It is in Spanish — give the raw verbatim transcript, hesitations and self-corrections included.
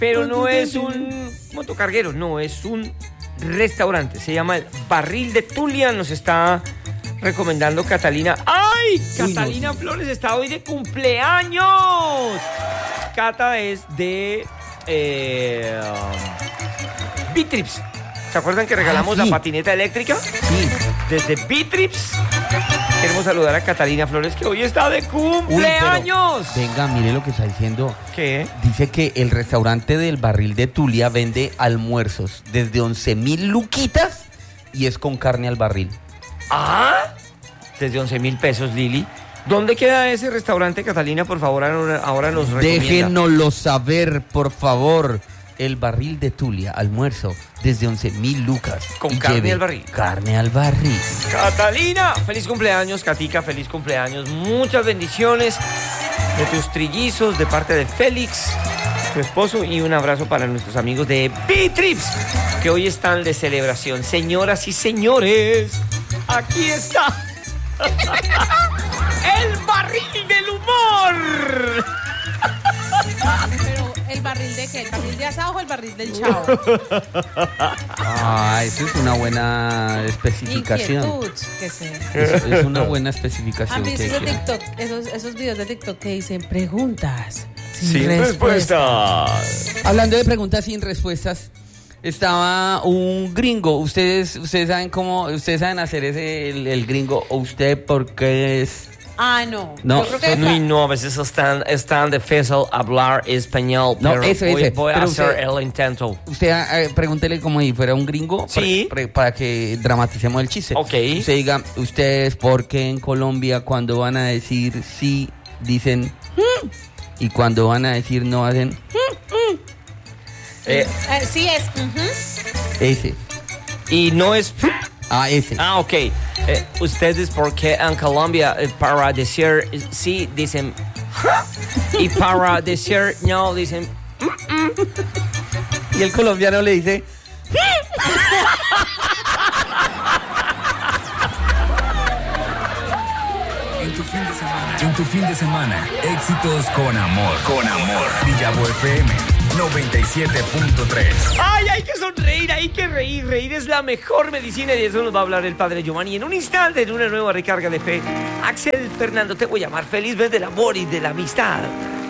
pero no es un motocarguero, no, es un restaurante. Se llama el Barril de Tulia. Nos está recomendando Catalina. ¡Ay! Uy, Catalina no. Flores está hoy de cumpleaños. Cata es de eh, um, Bitrips. ¿Se acuerdan que regalamos Ah, sí. la patineta eléctrica? Sí. Desde Bitrips. Queremos saludar a Catalina Flores, que hoy está de cumpleaños. Uy, pero, venga, mire lo que está diciendo. ¿Qué? Dice que el restaurante del Barril de Tulia vende almuerzos desde once mil luquitas y es con carne al barril. Ah, desde once mil pesos, Lili. ¿Dónde queda ese restaurante, Catalina? Por favor, ahora, ahora nos recomienda. Déjenoslo saber, por favor. El Barril de Tulia, almuerzo desde once mil lucas. Con Y carne lleve al barril. Carne al barril. Catalina, feliz cumpleaños, Katica, feliz cumpleaños. Muchas bendiciones de tus trillizos, de parte de Félix, tu esposo, y un abrazo para nuestros amigos de B-Trips, que hoy están de celebración. Señoras y señores, aquí está el Barril del Humor. Pero, ¿el barril de qué? ¿El barril de asado o el barril del chavo? Ah, eso es una buena especificación. Inquietud, que sé. Es, es una buena ¿Han especificación. visto que- esos que- TikTok, esos, esos videos de TikTok que dicen preguntas sin, Sin respuesta? respuesta. Hablando de preguntas sin respuestas, estaba un gringo. Ustedes, ustedes saben cómo, ustedes saben hacer ese el, el gringo. ¿O usted por qué es? Ah, no. No, Yo creo que Son muy está- nuevos, están, están difícil hablar español, No, pero eso, voy, ese. voy a Pero hacer usted- el intento. Usted eh, pregúntele como si fuera un gringo. Sí. pre- pre- para que dramaticemos el chiste. Ok. Usted diga, ustedes por qué en Colombia cuando van a decir sí dicen "Mm", y cuando van a decir no hacen Eh, Eh, sí es. ujú. ese. y no es... Ah, ese. Ah, ok. Eh, ustedes porque en Colombia eh, para decir sí dicen... y para decir no dicen... Y el colombiano le dice, En tu fin de semana. En tu fin de semana. Éxitos con amor. Con amor. Villavo F M noventa y siete punto tres. ¡Ay, hay que sonreír, hay que reír! Reír es la mejor medicina y de eso nos va a hablar el padre Giovanni en un instante, en una nueva recarga de fe. Axel Fernando, te voy a llamar. Feliz mes del amor y de la amistad.